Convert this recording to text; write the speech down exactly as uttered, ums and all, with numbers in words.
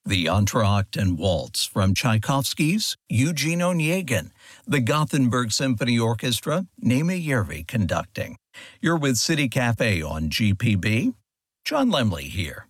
The Entr'acte Waltz from Tchaikovsky's Eugene Onegin. The Gothenburg Symphony Orchestra, Naima Järvi conducting. You're with City Cafe on G P B. John Lemley here.